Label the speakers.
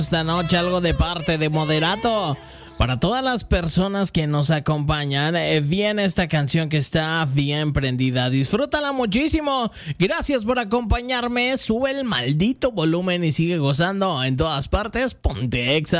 Speaker 1: esta noche algo de parte de Moderato. Para todas las personas que nos acompañan, viene esta canción que está bien prendida. Disfrútala muchísimo. Gracias por acompañarme. Sube el maldito volumen y sigue gozando en todas partes. Ponte Exa.